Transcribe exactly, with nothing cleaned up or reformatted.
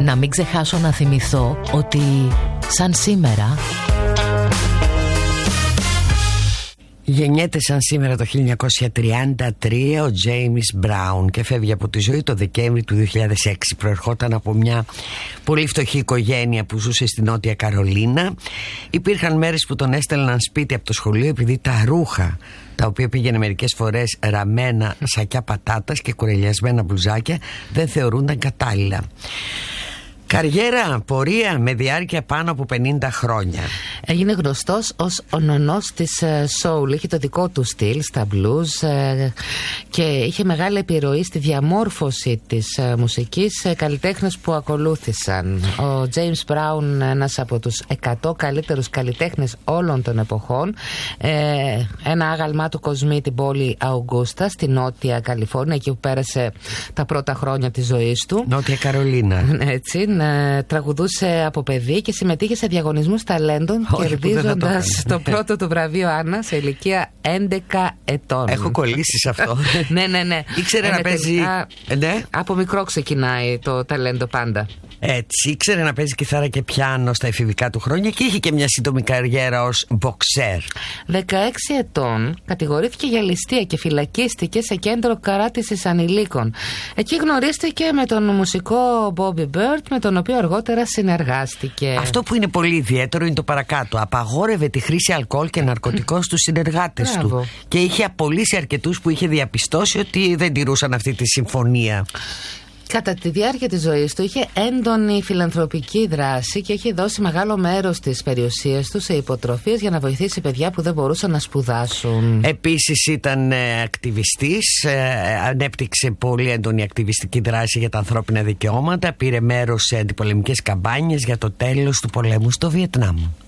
Να μην ξεχάσω να θυμηθώ ότι σαν σήμερα γεννιέται σαν σήμερα το χίλια εννιακόσια τριάντα τρία ο James Brown και φεύγει από τη ζωή το Δεκέμβρη του δύο χιλιάδες έξι. Προερχόταν από μια πολύ φτωχή οικογένεια που ζούσε στη Νότια Καρολίνα. Υπήρχαν μέρες που τον έστελναν σπίτι από το σχολείο επειδή τα ρούχα, τα οποία πήγαινε μερικές φορές ραμμένα σακιά πατάτας και κουρελιασμένα μπλουζάκια, δεν θεωρούνταν κατάλληλα. Καριέρα, πορεία με διάρκεια πάνω από πενήντα χρόνια. Έγινε γνωστός ως ο νονός της soul. Είχε το δικό του στυλ στα blues και είχε μεγάλη επιρροή στη διαμόρφωση της μουσικής καλλιτέχνες που ακολούθησαν. Ο James Brown, ένας από τους εκατό καλύτερους καλλιτέχνες όλων των εποχών, ένα άγαλμά του κοσμεί την πόλη Αουγκούστα στη Νότια Καλιφόρνια, εκεί που πέρασε τα πρώτα χρόνια της ζωής του. Νότια Καρολίνα. Έτσι, τραγουδούσε από παιδί και συμμετείχε σε διαγωνισμούς ταλέντων, κερδίζοντας το, το πρώτο του βραβείο Άννα σε ηλικία έντεκα ετών. Έχω κολλήσει σε αυτό. Ναι, ναι, ναι. Ήξερε να παίζει. Ναι. Από μικρό ξεκινάει το ταλέντο πάντα. Έτσι, ήξερε να παίζει κιθάρα και πιάνο στα εφηβικά του χρόνια και είχε και μια σύντομη καριέρα ως μποξέρ. δεκαέξι ετών κατηγορήθηκε για ληστεία και φυλακίστηκε σε κέντρο καράτισης ανηλίκων. Εκεί γνωρίστηκε με τον μουσικό Bobby Bird, με τον οποίο αργότερα συνεργάστηκε. Αυτό που είναι πολύ ιδιαίτερο είναι το παρακάτω. Απαγόρευε τη χρήση αλκοόλ και ναρκωτικών στους συνεργάτες του. Και είχε απολύσει αρκετούς που είχε διαπιστώσει ότι δεν τηρούσαν αυτή τη συμφωνία. Κατά τη διάρκεια της ζωής του είχε έντονη φιλανθρωπική δράση και έχει δώσει μεγάλο μέρος της περιουσίας του σε υποτροφίες για να βοηθήσει παιδιά που δεν μπορούσαν να σπουδάσουν. Επίσης ήταν ε, ακτιβιστής, ε, ανέπτυξε πολύ έντονη ακτιβιστική δράση για τα ανθρώπινα δικαιώματα, πήρε μέρος σε αντιπολεμικές καμπάνιες για το τέλος του πολέμου στο Βιετνάμ.